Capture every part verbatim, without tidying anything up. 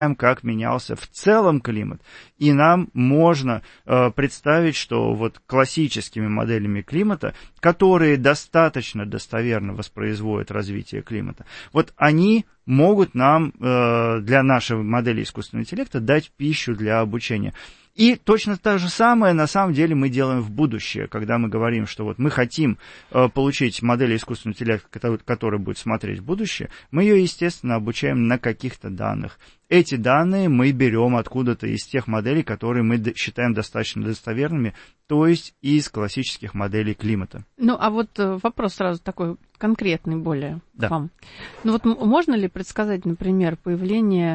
как менялся в целом климат. И нам можно э, представить, что вот классическими моделями климата, которые достаточно достоверно воспроизводят развитие климата, вот они могут нам э, для нашей модели искусственного интеллекта дать пищу для обучения. И точно то же самое, на самом деле, мы делаем в будущее, когда мы говорим, что вот мы хотим э, получить модель искусственного интеллекта, которая, которая будет смотреть в будущее, мы ее, естественно, обучаем на каких-то данных. Эти данные мы берем откуда-то из тех моделей, которые мы считаем достаточно достоверными, то есть из классических моделей климата. Ну, а вот вопрос сразу такой конкретный более да. к вам. Ну вот можно ли предсказать, например, появление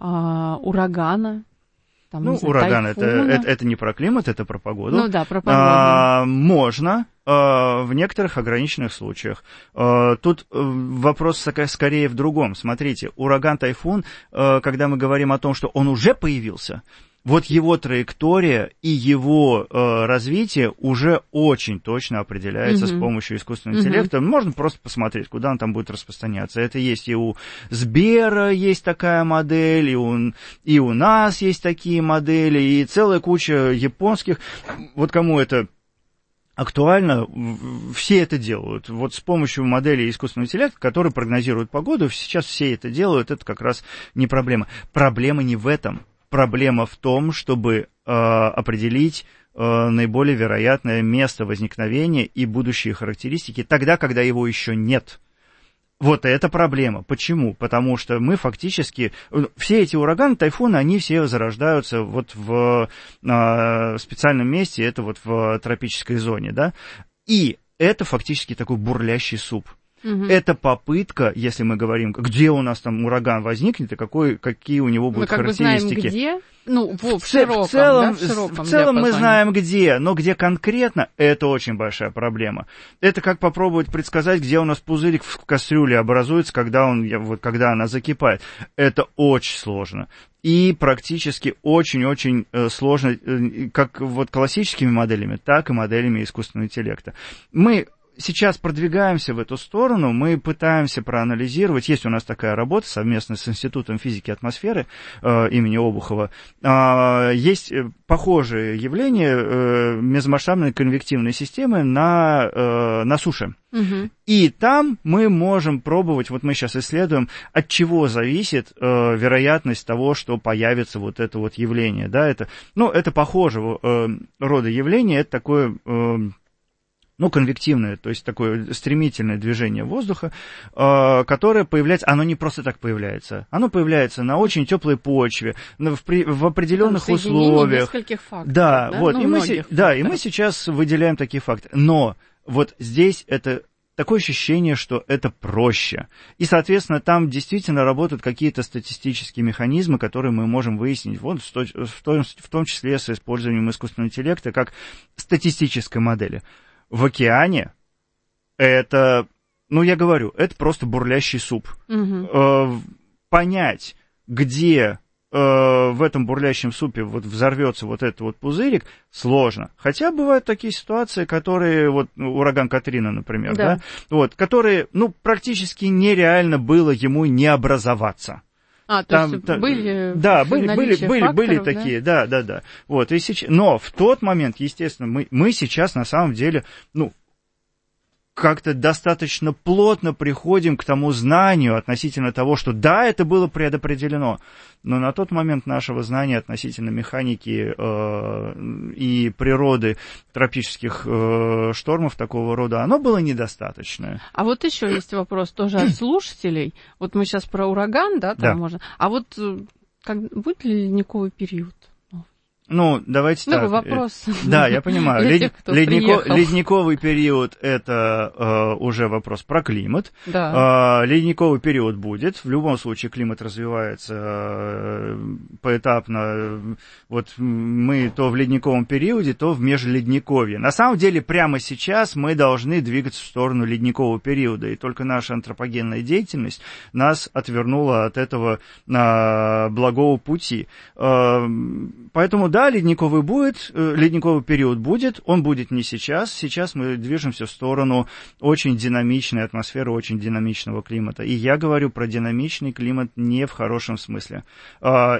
а, урагана? Там, ну, знаю, ураган это, это, это не про климат, это про погоду. Ну да, про погоду. А, можно а, в некоторых ограниченных случаях. А, тут вопрос скорее в другом. Смотрите, ураган Тайфун, а, когда мы говорим о том, что он уже появился, вот его траектория и его э, развитие уже очень точно определяется mm-hmm. с помощью искусственного mm-hmm. интеллекта. Можно просто посмотреть, куда он там будет распространяться. Это есть и у Сбера есть такая модель, и у, и у нас есть такие модели, и целая куча японских. Вот кому это актуально, все это делают. Вот с помощью модели искусственного интеллекта, которые прогнозируют погоду, сейчас все это делают, это как раз не проблема. Проблема не в этом. Проблема в том, чтобы э, определить э, наиболее вероятное место возникновения и будущие характеристики тогда, когда его еще нет. Вот это проблема. Почему? Потому что мы фактически... Все эти ураганы, тайфуны, они все зарождаются вот в э, специальном месте, это вот в тропической зоне, да? И это фактически такой бурлящий суп. Угу. Это попытка, если мы говорим, где у нас там ураган возникнет и какой, какие у него будут мы как характеристики. Бы знаем, где? Ну, в, в, широком, в целом, да, в широком в целом мы знаем, где, но где конкретно, это очень большая проблема. Это как попробовать предсказать, где у нас пузырик в кастрюле образуется, когда, он, вот, когда она закипает. Это очень сложно. И практически очень-очень сложно, как вот классическими моделями, так и моделями искусственного интеллекта. Мы сейчас продвигаемся в эту сторону, мы пытаемся проанализировать, есть у нас такая работа совместно с Институтом физики атмосферы э, имени Обухова, э, есть похожие явления э, межмасштабной конвективной системы на, э, на суше. Угу. И там мы можем пробовать, вот мы сейчас исследуем, от чего зависит э, вероятность того, что появится вот это вот явление. Да, это, ну, это похожего э, рода явление, это такое... Э, ну, конвективное, то есть такое стремительное движение воздуха, э, которое появляется, оно не просто так появляется, оно появляется на очень теплой почве, в, при, в определенных ну, условиях. Нескольких факторов, да, да? вот, Ну, и мы, се, да, и мы сейчас выделяем такие факты. Но вот здесь это такое ощущение, что это проще. И, соответственно, там действительно работают какие-то статистические механизмы, которые мы можем выяснить, вот, в том, в том числе с использованием искусственного интеллекта, как статистической модели. В океане это, ну, я говорю, это просто бурлящий суп. Угу. Э, понять, где э, в этом бурлящем супе вот взорвется вот этот вот пузырик, сложно. Хотя бывают такие ситуации, которые, вот ураган Катрина, например, да. Да, вот, которые, ну, практически нереально было ему не образоваться. А, то там, есть там, были, да, были, были, были, факторов, были да? такие, да, да, да. Вот, и сейчас, но в тот момент, естественно, мы, мы сейчас на самом деле, ну, как-то достаточно плотно приходим к тому знанию относительно того, что да, это было предопределено, но на тот момент нашего знания относительно механики э, и природы тропических э, штормов такого рода, оно было недостаточное. А вот еще есть вопрос тоже от слушателей. Вот мы сейчас про ураган, да, там да. можно. А вот как, будет ли ледниковый период? Ну, давайте ну, так. Вопрос. Да, я понимаю. Для Лед... тех, кто Леднико... Ледниковый период – это э, уже вопрос про климат. Да. Э, ледниковый период будет. В любом случае климат развивается э, поэтапно. Вот мы то в ледниковом периоде, то в межледниковье. На самом деле, прямо сейчас мы должны двигаться в сторону ледникового периода. И только наша антропогенная деятельность нас отвернула от этого э, благого пути. Э, поэтому да, ледниковый будет, ледниковый период будет, он будет не сейчас. Сейчас мы движемся в сторону очень динамичной атмосферы, очень динамичного климата. И я говорю про динамичный климат не в хорошем смысле.